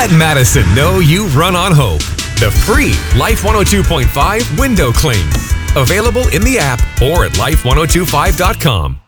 Let Madison know you run on hope. The free Life 102.5 window cling. Available in the app or at life1025.com.